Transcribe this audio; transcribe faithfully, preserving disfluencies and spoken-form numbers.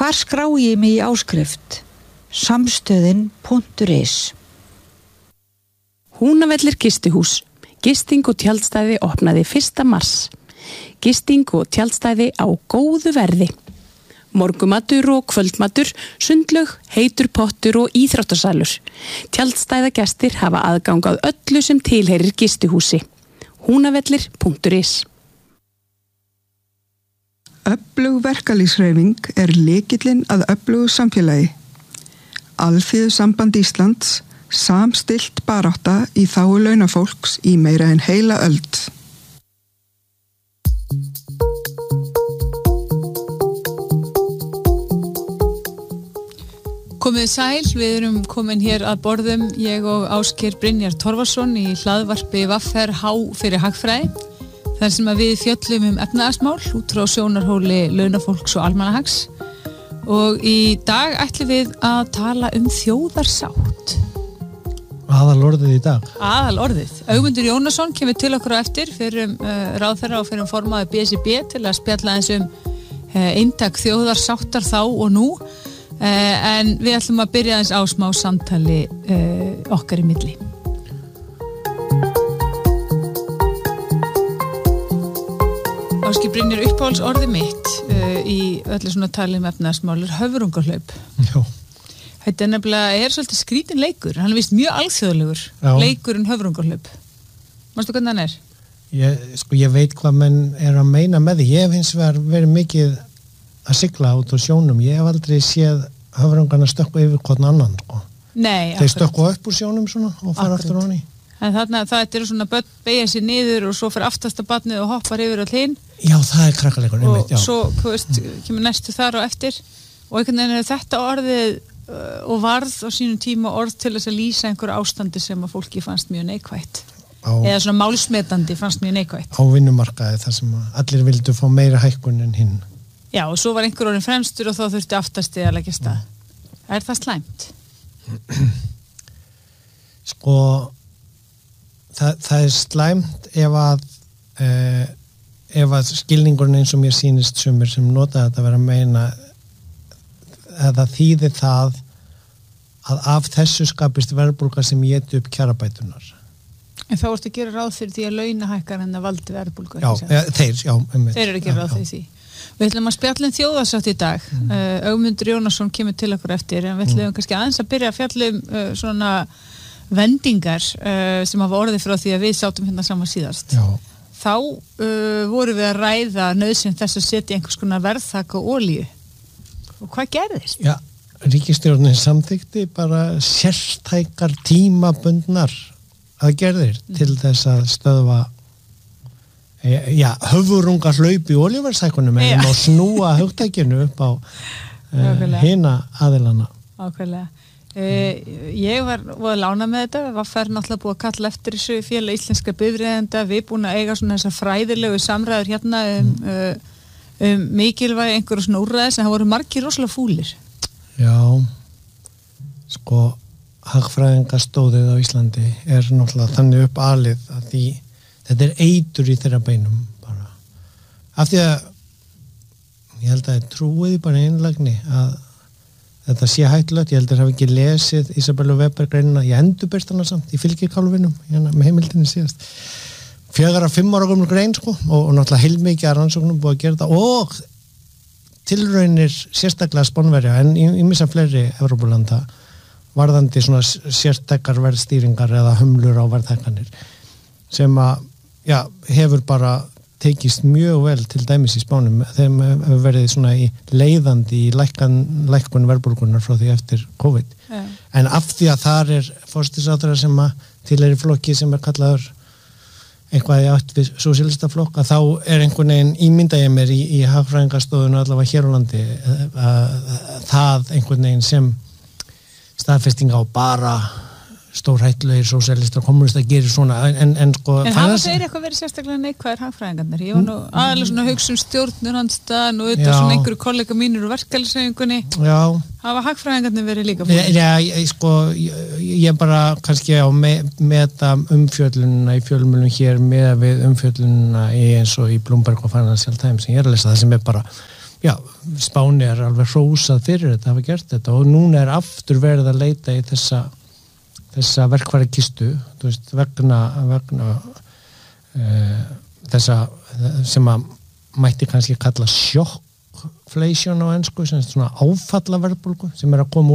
Hvar skrái ég mig í áskrift? Samstöðin punktur is. Húnavellir gistihús. Gisting og tjaldstæði opnaði fyrsta mars. Gisting og tjaldstæði á góðu verði. Morgumatur og kvöldmatur, sundlaug, heitur pottur og íþróttasalur. Tjaldstæðagestir hafa aðgang að öllu sem tilheyrir gistihúsi. Húnavellir punktur is. Öflug verkalýðshreyfing er lykillinn að öflugu samfélagi. Alþýðusamband Íslands, samstillt barátta í þágu launafólks í meira en heila öld. Komið sæl, við erum komin hér að borðum, ég og Ásgeir Brynjar Torfason í hlaðvarpi V R H fyrir hagfræði, þar sem að við fjöllum um efnahagsmál út frá sjónarhóli launafólks og almannahags. Og í dag ætlum við að tala um þjóðarsátt. Aðal orðið í dag. Aðal orðið. Ögmundur Jónasson kemur til okkur á eftir fyrir um, uh, ráðherra og fyrir um formaður B S R B til að spjalla eins um uh, eintak þjóðarsáttar þá og nú. Uh, en við ætlum að byrja aðeins á smá samtali uh, okkar í milli. Ásgeir Brynjar, uppáhalds orðið mitt uh, í öllu svona tali um efnahagsmál er höfrungahlaup. Já. Þetta er nefnilega, er svolítið skrítin leikur, hann er vist mjög alþjóðlegur, leikurinn höfrungahlaup. Manstu hvernig hann er? Ég, sko, ég veit hvað menn er að meina með því. Ég hef hins vegar verið mikið að sigla út á sjónum. Ég hef aldrei séð höfrungarna stökkva yfir hvern annan, sko. Nei, Þeir stökkva upp úr sjónum svona og fara aftur á hann í. En þarna, það eru svona börn beygja sér niður og svo fyrir aftasta barnið og hoppar yfir all hinn. Já, það er krakkaleikur, einmitt, já. Og svo, þú veist, kemur næstu þar og eftir. Og einhvern veginn er þetta orðið uh, og varð á sínum tíma orð til þess að lýsa einhverju ástandi sem að fólki fannst mjög neikvætt. Á, Eða svona málsmetandi fannst mjög neikvætt. Á vinnumarkaði þar sem allir vildu fá meira hækkun en hinn. Já, og svo var einhver orðin fremstur og þá þurfti aftasti að leggja stað. Mm. Er það slæmt? Sko, það, það er slæmt ef að eh, ef að skilningurinn eins og mér sýnist sumir sem nota þetta vera að meina að það þýði það að af þessu skapist verðbólga sem éti upp kjarabætunar. En þá ertu að gera ráð fyrir því að launahækkar en að valdi verðbólgu. Já, ja, þeir, já. Einmitt. Þeir eru að gera ráð fyrir því. Við ætlum að spjalla um þjóðarsátt í dag. Mm. Uh, Ögmundur Jónasson kemur til okkur eftir, en við ætlum mm. kannski aðeins að byrja að fjalla um uh, svona vendingar uh, sem hafa orðið frá því að við sátum hérna saman síðast. Já. Þá uh, vorum við að ræða nauðsyn þess að setja einhvers konar verðþak á olíu. Og hvað gerðist? Já, ríkisstjórnin samþykti bara sértækar tímabundnar aðgerðir mm. til þess að stöðva já, höfurungar hlaup í olíuverðshækkunum en má snúa hugtækinu upp á uh, hina aðilana. Ákveðlega. Uh, ég var að lána með þetta, var fær náttúrulega búið að kalla eftir þessu félag íslenska bifreiðenda, við búin að eiga svona þessar fræðilegu samræður hérna um, mm. uh, um mikilvæg einhverjum svona úrræði sem það voru margir rosalega fúlir. Já, sko hagfræðingastóðið á Íslandi er náttúrulega þannig upp alið að því þetta er eitur í þeirra beinum bara. Af því að ég held að ég trúiði bara einlægni að þetta sé hættulegt. Ég held að ég hafi ekki lesið Isabellu Weber greinina. Ég endurbirst hana samt í fylgikálfinum hérna með heimildinni síðast. Fjögur að fimm ára gömul grein sko og, og náttúrulega heilmikið að rannsóknum búið að gera þetta og tilraunir sérstaklega Spánverja en ýmissa fleiri Evrópulanda varðandi svona sérstakar verðstýringar eða hömlur á verðhækkanir sem að já, hefur bara tekist mjög vel til dæmis í Spánum þeim hefur verið svona í leiðandi í lækkan, lækkun verðbólgunar frá því eftir COVID. Yeah. En af því að þar er forsætisráðherra sem að til er í flokki sem er kallaður eitthvað í átt við sósíalistaflokk að þá er einhvern veginn ímynda ég mér í, í hagfræðingarstofunu allavega hér á landi að það einhvern veginn sem staðfesting á bara stórhættulegir sósíalistar og kommunistar gerir svona en, en sko en hafa þeir eitthvað verið sérstaklega neikvæðir hagfræðingarnir ég var nú aðalega svona að hugsa um stjórnur hans staðan og auðvitað svona einhverju kollega mínir úr verkalýðshreyfingunni hafa hagfræðingarnir verið líka fólk? Já, ég, sko ég, ég bara kannski á me, meta umfjöllunina í fjölmiðlum hér með við umfjöllunina í eins og í Bloomberg og Financial Times sem ég er að lesa það sem er bara já, Spáni er alveg hrósað fyrir þetta, hafa gert þetta og núna er aftur verið að leita í þessa þessa verkfæra kistu, þú veist, vegna, vegna uh, þessa sem að mætti kannski kalla shockflation á ensku, sem svona áfallaverðbólgu sem er að koma